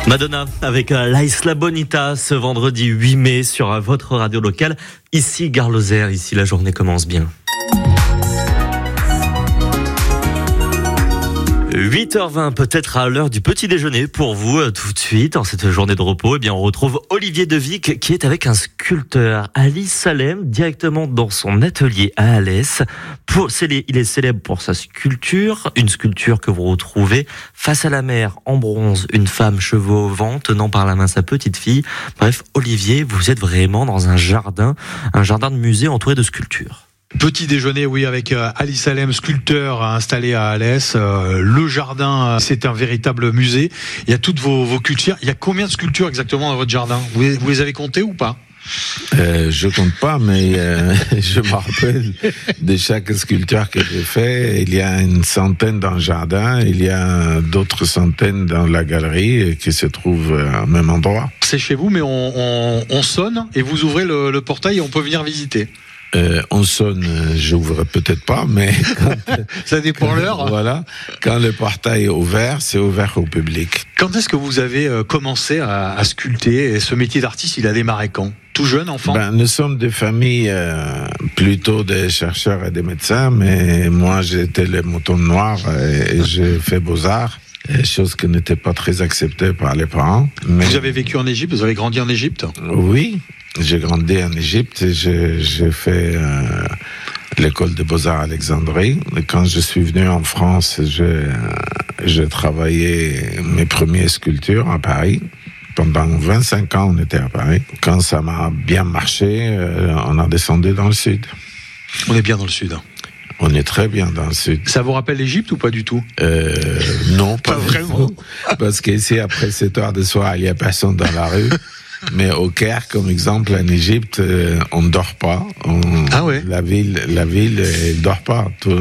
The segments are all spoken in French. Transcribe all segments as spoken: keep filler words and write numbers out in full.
Madonna avec La Isla Bonita ce vendredi huit mai sur votre radio locale. Ici Gare Lozère, ici la journée commence bien. huit heures vingt, peut-être à l'heure du petit déjeuner pour vous, tout de suite, en cette journée de repos. Eh bien, on retrouve Olivier Devic qui est avec un sculpteur, Ali Salem, directement dans son atelier à Alès. Pour, il est célèbre pour sa sculpture, une sculpture que vous retrouvez face à la mer, en bronze, une femme cheveux au vent, tenant par la main sa petite fille. Bref, Olivier, vous êtes vraiment dans un jardin, un jardin de musée entouré de sculptures. Petit déjeuner, oui, avec euh, Ali Salem, sculpteur installé à Alès. Euh, le jardin, euh, c'est un véritable musée. Il y a toutes vos, vos cultures. Il y a combien de sculptures exactement dans votre jardin ? vous, vous les avez comptées ou pas ? Euh, je compte pas, mais euh, je me rappelle de chaque sculpture que j'ai fait. Il y a une centaine dans le jardin, il y a d'autres centaines dans la galerie qui se trouvent au même endroit. C'est chez vous, mais on, on, on sonne et vous ouvrez le, le portail et on peut venir visiter. Euh, on sonne, j'ouvre peut-être pas, mais quand, ça dépend l'heure. Voilà, quand le portail est ouvert, c'est ouvert au public. Quand est-ce que vous avez commencé à, à sculpter ? Et ce métier d'artiste, il a démarré quand ? Tout jeune, enfant ? Ben, nous sommes des familles euh, plutôt des chercheurs et des médecins, mais moi j'étais le mouton noir et, et j'ai fait beaux-arts. Chose qui n'était pas très acceptée par les parents. Mais... Vous avez vécu en Égypte ? Vous avez grandi en Égypte ? Oui, j'ai grandi en Égypte et j'ai, j'ai fait euh, l'école de Beaux-Arts à Alexandrie. Et quand je suis venu en France, j'ai, euh, j'ai travaillé mes premières sculptures à Paris. Pendant vingt-cinq ans, on était à Paris. Quand ça m'a bien marché, euh, on a descendu dans le sud. On est bien dans le sud, hein. On est très bien dans le sud. Ça vous rappelle l'Égypte ou pas du tout ? euh, Non, pas, pas vraiment. Parce qu'ici, après sept heures de soir, il n'y a personne dans la rue. Mais au Caire, comme exemple, en Égypte, euh, on ne dort pas. On, ah ouais. La ville, la ville, elle ne dort pas. Tout,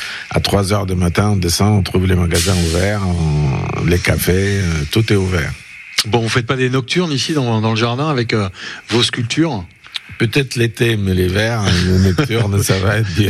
à trois heures du matin, on descend, on trouve les magasins ouverts, on, les cafés, euh, tout est ouvert. Bon, vous ne faites pas des nocturnes ici dans, dans le jardin avec euh, vos sculptures ? Peut-être l'été, mais l'hiver, les nocturnes, ça va être dur.